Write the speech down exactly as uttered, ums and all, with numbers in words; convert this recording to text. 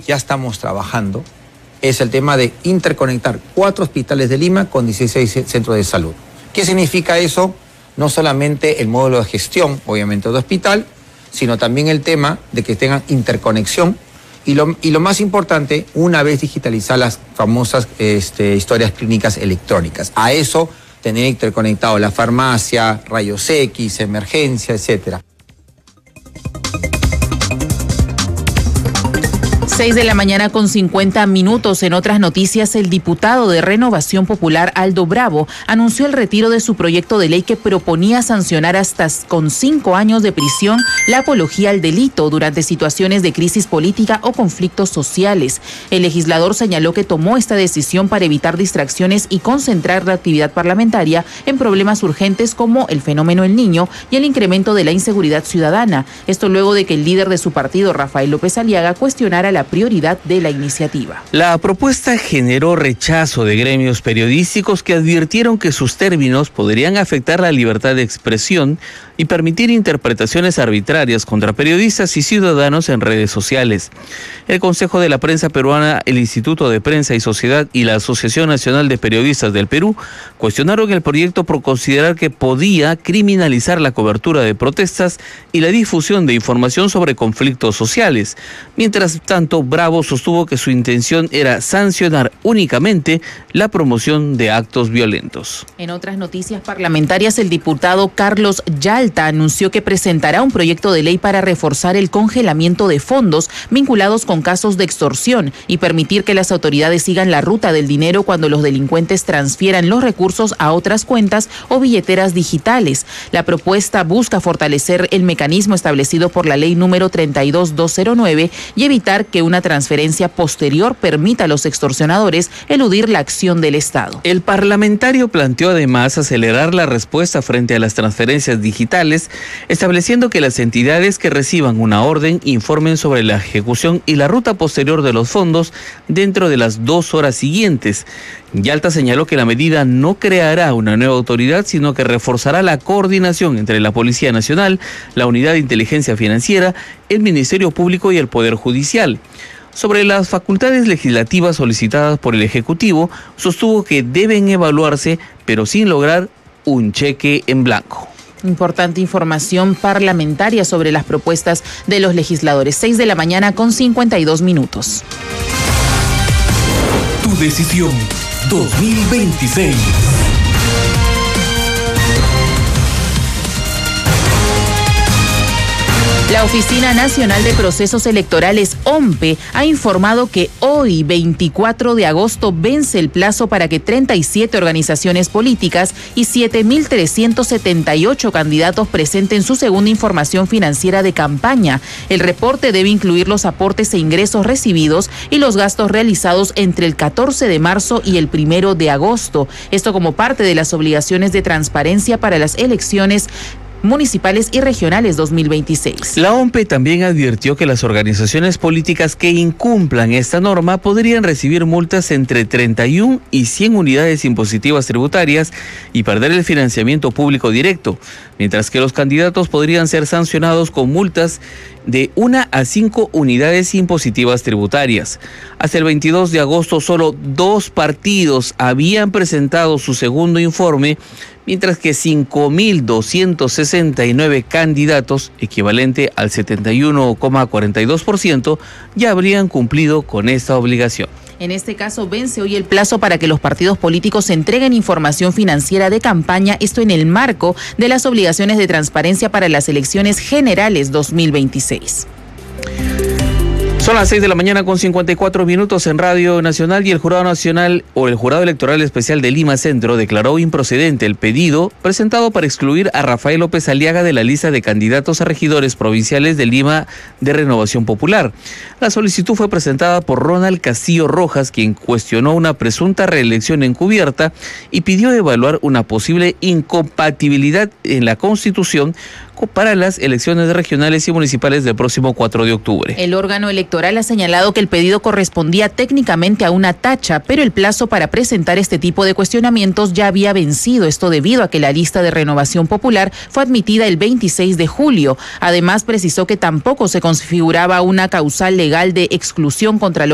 ya estamos trabajando es el tema de interconectar cuatro hospitales de Lima con dieciséis centros de salud. ¿Qué significa eso? No solamente el módulo de gestión, obviamente, de hospital, sino también el tema de que tengan interconexión y lo, y lo más importante, una vez digitalizar las famosas este, historias clínicas electrónicas. A eso tener interconectado la farmacia, rayos X, emergencia, etcétera. seis de la mañana con cincuenta minutos. En otras noticias, el diputado de Renovación Popular, Aldo Bravo, anunció el retiro de su proyecto de ley que proponía sancionar hasta con cinco años de prisión la apología al delito durante situaciones de crisis política o conflictos sociales. El legislador señaló que tomó esta decisión para evitar distracciones y concentrar la actividad parlamentaria en problemas urgentes como el fenómeno El Niño y el incremento de la inseguridad ciudadana. Esto luego de que el líder de su partido, Rafael López Aliaga, cuestionara la prioridad de la iniciativa. La propuesta generó rechazo de gremios periodísticos que advirtieron que sus términos podrían afectar la libertad de expresión y permitir interpretaciones arbitrarias contra periodistas y ciudadanos en redes sociales. El Consejo de la Prensa Peruana, el Instituto de Prensa y Sociedad y la Asociación Nacional de Periodistas del Perú cuestionaron el proyecto por considerar que podía criminalizar la cobertura de protestas y la difusión de información sobre conflictos sociales. Mientras tanto, Bravo sostuvo que su intención era sancionar únicamente la promoción de actos violentos. En otras noticias parlamentarias, el diputado Carlos Yalta anunció que presentará un proyecto de ley para reforzar el congelamiento de fondos vinculados con casos de extorsión y permitir que las autoridades sigan la ruta del dinero cuando los delincuentes transfieran los recursos a otras cuentas o billeteras digitales. La propuesta busca fortalecer el mecanismo establecido por la ley número treinta y dos mil doscientos nueve y evitar que una transferencia posterior permita a los extorsionadores eludir la acción del Estado. El parlamentario planteó además acelerar la respuesta frente a las transferencias digitales, estableciendo que las entidades que reciban una orden informen sobre la ejecución y la ruta posterior de los fondos dentro de las dos horas siguientes. Yalta señaló que la medida no creará una nueva autoridad, sino que reforzará la coordinación entre la Policía Nacional, la Unidad de Inteligencia Financiera, el Ministerio Público y el Poder Judicial. Sobre las facultades legislativas solicitadas por el Ejecutivo, sostuvo que deben evaluarse, pero sin lograr un cheque en blanco. Importante información parlamentaria sobre las propuestas de los legisladores. seis de la mañana con cincuenta y dos minutos. Tu decisión dos mil veintiséis. La Oficina Nacional de Procesos Electorales, O M P E, ha informado que hoy, veinticuatro de agosto, vence el plazo para que treinta y siete organizaciones políticas y siete mil trescientos setenta y ocho candidatos presenten su segunda información financiera de campaña. El reporte debe incluir los aportes e ingresos recibidos y los gastos realizados entre el catorce de marzo y el primero de agosto. Esto como parte de las obligaciones de transparencia para las elecciones municipales y regionales dos mil veintiséis. La O M P E también advirtió que las organizaciones políticas que incumplan esta norma podrían recibir multas entre treinta y una y cien unidades impositivas tributarias y perder el financiamiento público directo, mientras que los candidatos podrían ser sancionados con multas de una a cinco unidades impositivas tributarias. Hasta el veintidós de agosto, solo dos partidos habían presentado su segundo informe, mientras que cinco mil doscientos sesenta y nueve candidatos, equivalente al setenta y uno coma cuarenta y dos por ciento, ya habrían cumplido con esta obligación. En este caso, vence hoy el plazo para que los partidos políticos entreguen información financiera de campaña, esto en el marco de las obligaciones de transparencia para las elecciones generales dos mil veintiséis. Son las seis de la mañana con cincuenta y cuatro minutos en Radio Nacional y el Jurado Nacional o el Jurado Electoral Especial de Lima Centro declaró improcedente el pedido presentado para excluir a Rafael López Aliaga de la lista de candidatos a regidores provinciales de Lima de Renovación Popular. La solicitud fue presentada por Ronald Castillo Rojas, quien cuestionó una presunta reelección encubierta y pidió evaluar una posible incompatibilidad en la Constitución para las elecciones regionales y municipales del próximo cuatro de octubre. El órgano electoral Electoral ha señalado que el pedido correspondía técnicamente a una tacha, pero el plazo para presentar este tipo de cuestionamientos ya había vencido, esto debido a que la lista de Renovación Popular fue admitida el veintiséis de julio. Además, precisó que tampoco se configuraba una causal legal de exclusión contra